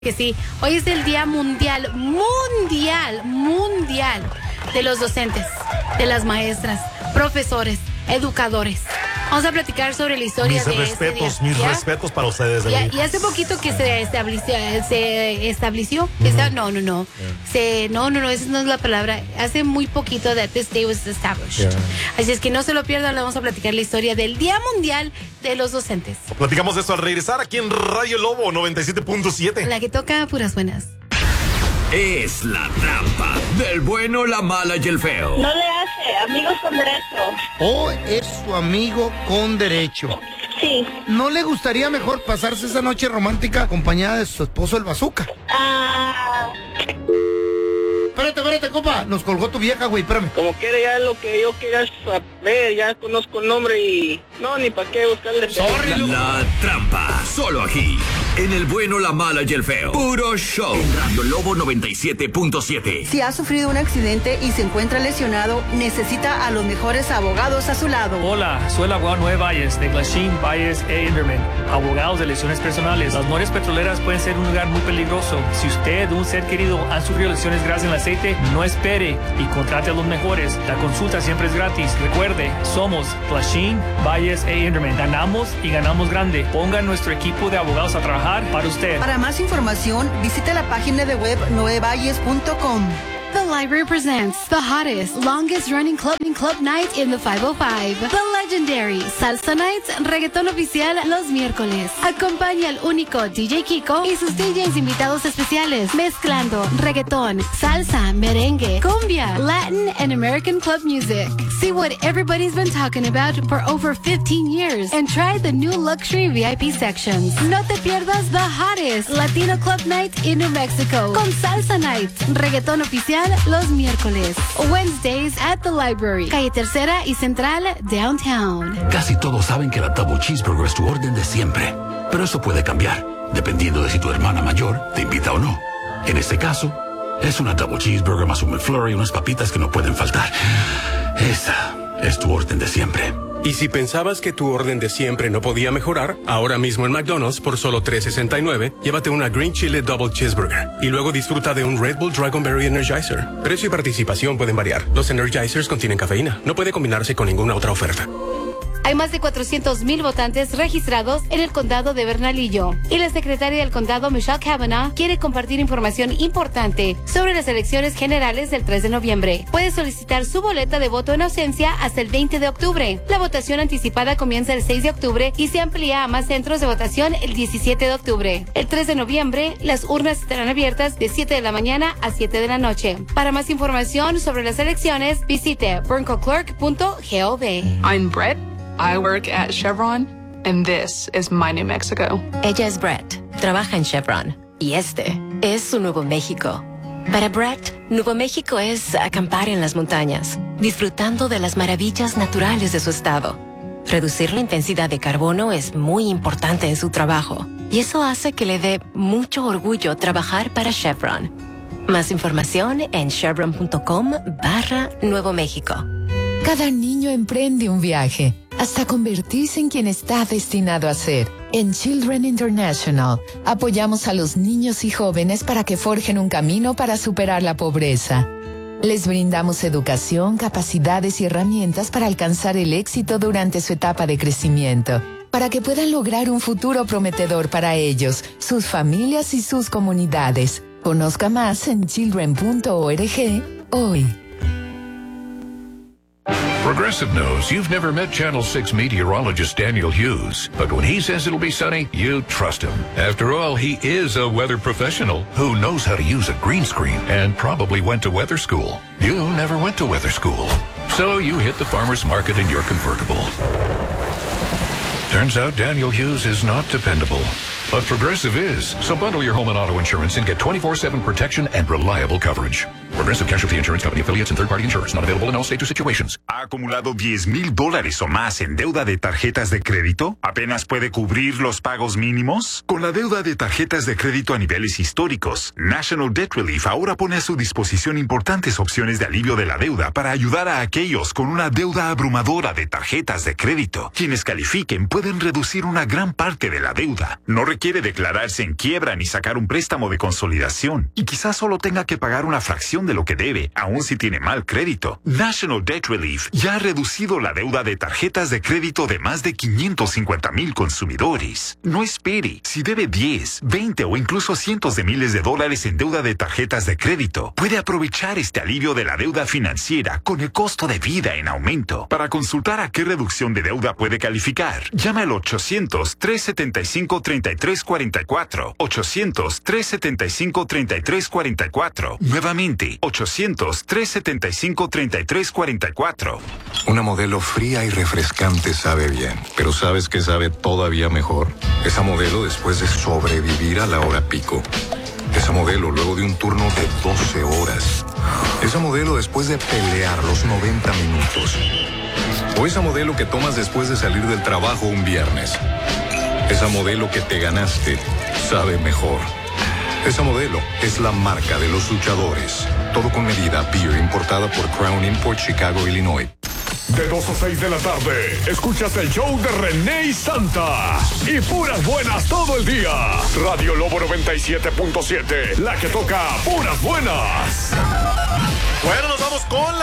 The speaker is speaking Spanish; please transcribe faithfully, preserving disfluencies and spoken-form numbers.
Que sí, hoy es el Día Mundial, Mundial, Mundial de los docentes, de las maestras, profesores, educadores. Vamos a platicar sobre la historia mis de respetos, este día. mis ¿Ya? respetos para ustedes. Ya, y hace poquito que se estableció, se estableció, que está, no, no, no, Yeah. se, no, no, no, esa no es la palabra. Hace muy poquito that this day was established. Yeah. Así es que no se lo pierdan, le vamos a platicar la historia del Día Mundial de los Docentes. Platicamos de esto al regresar aquí en Radio Lobo noventa y siete punto siete. La que toca puras buenas. Es la trampa del bueno, la mala y el feo. No le hace, amigos con derecho. O es su amigo con derecho. Sí. ¿No le gustaría mejor pasarse esa noche romántica acompañada de su esposo el bazooka? Ah, Espérate, espérate, compa. Nos colgó tu vieja, güey, espérame. Como que era ya lo que yo quería saber, ya conozco el nombre y no, ni para qué buscarle. Sorry, La trampa, solo aquí, en el bueno, la mala y el feo. Puro show. En Radio Lobo noventa y siete punto siete. Si ha sufrido un accidente y se encuentra lesionado, necesita a los mejores abogados a su lado. Hola, soy el abogado Noé Valles de Glasheen, Valles e Inderman, abogados de lesiones personales. Las muertes petroleras pueden ser un lugar muy peligroso. Si usted o un ser querido han sufrido lesiones graves en el aceite, no espere y contrate a los mejores. La consulta siempre es gratis. Recuerde, somos Glasheen, Valles e Inderman. Ganamos y ganamos grande. Ponga nuestro equipo de abogados a trabajar para usted. Para más información, visite la página de web noe valles punto com. The Library presents the hottest, longest running club and club night in the five oh five. The legendary Salsa Nights, reggaetón oficial los miércoles. Acompaña al único D J Kiko y sus D Js invitados especiales, mezclando reggaetón, salsa, merengue, cumbia, Latin and American club music. See what everybody's been talking about for over fifteen years and try the new luxury V I P sections. No te pierdas the hottest Latino club night in New Mexico con Salsa Nights, reggaetón oficial los miércoles. Wednesdays at the Library. Calle Tercera y Central, Downtown. Casi todos saben que la Double Cheeseburger es tu orden de siempre, pero eso puede cambiar, dependiendo de si tu hermana mayor te invita o no. En este caso, es una Double Cheeseburger más un McFlurry y unas papitas que no pueden faltar. Esa es tu orden de siempre. Y si pensabas que tu orden de siempre no podía mejorar, ahora mismo en McDonald's por solo tres sesenta y nueve, llévate una Green Chili Double Cheeseburger y luego disfruta de un Red Bull Dragonberry Energizer. Precio y participación pueden variar. Los Energizers contienen cafeína. No puede combinarse con ninguna otra oferta. Hay más de cuatrocientos mil votantes registrados en el condado de Bernalillo. Y la secretaria del condado, Michelle Kavanaugh, quiere compartir información importante sobre las elecciones generales del tres de noviembre. Puede solicitar su boleta de voto en ausencia hasta el veinte de octubre. La votación anticipada comienza el seis de octubre y se amplía a más centros de votación el diecisiete de octubre. El tres de noviembre, las urnas estarán abiertas de siete de la mañana a siete de la noche. Para más información sobre las elecciones, visite bronco clerk punto gov. I'm Brett. I work at Chevron, and this is my New Mexico. Ella es Brett, trabaja en Chevron, y este es su Nuevo México. Para Brett, Nuevo México es acampar en las montañas, disfrutando de las maravillas naturales de su estado. Reducir la intensidad de carbono es muy importante en su trabajo, y eso hace que le dé mucho orgullo trabajar para Chevron. Más información en chevron punto com barra Nuevo México. Cada niño emprende un viaje hasta convertirse en quien está destinado a ser. En Children International, apoyamos a los niños y jóvenes para que forjen un camino para superar la pobreza. Les brindamos educación, capacidades y herramientas para alcanzar el éxito durante su etapa de crecimiento, para que puedan lograr un futuro prometedor para ellos, sus familias y sus comunidades. Conozca más en children punto org hoy. Progressive knows you've never met Channel six meteorologist Daniel Hughes, but when he says it'll be sunny, you trust him. After all, he is a weather professional who knows how to use a green screen and probably went to weather school. You never went to weather school, so you hit the farmer's market in your convertible. Turns out Daniel Hughes is not dependable, but Progressive is. So bundle your home and auto insurance and get twenty-four seven protection and reliable coverage. Progressive Casualty Insurance Company, affiliates, and third-party insurance. Not available in all states or situations. ¿Ha acumulado diez mil dólares o más en deuda de tarjetas de crédito? ¿Apenas puede cubrir los pagos mínimos? Con la deuda de tarjetas de crédito a niveles históricos, National Debt Relief ahora pone a su disposición importantes opciones de alivio de la deuda para ayudar a aquellos con una deuda abrumadora de tarjetas de crédito. Quienes califiquen pueden reducir una gran parte de la deuda. No requieren quiere declararse en quiebra ni sacar un préstamo de consolidación. Y quizás solo tenga que pagar una fracción de lo que debe, aun si tiene mal crédito. National Debt Relief ya ha reducido la deuda de tarjetas de crédito de más de quinientos cincuenta mil consumidores. No espere. Si debe diez, veinte o incluso cientos de miles de dólares en deuda de tarjetas de crédito, puede aprovechar este alivio de la deuda financiera con el costo de vida en aumento. Para consultar a qué reducción de deuda puede calificar, llame al ochocientos, trescientos setenta y cinco, treinta y tres cuarenta y cuatro. ochocientos, trescientos setenta y cinco, treinta y tres cuarenta y cuatro. Nuevamente, ochocientos, trescientos setenta y cinco, treinta y tres cuarenta y cuatro. Una Modelo fría y refrescante sabe bien, pero ¿sabes qué sabe todavía mejor? Esa Modelo después de sobrevivir a la hora pico. Esa Modelo luego de un turno de doce horas. Esa Modelo después de pelear los noventa minutos. O esa Modelo que tomas después de salir del trabajo un viernes. Esa Modelo que te ganaste sabe mejor. Esa Modelo es la marca de los luchadores. Todo con medida, beer importada por Crown Import, Chicago, Illinois. De dos a seis de la tarde, escuchas el show de René y Santa. Y puras buenas todo el día. Radio Lobo noventa y siete punto siete, la que toca puras buenas. Bueno, nos vamos con la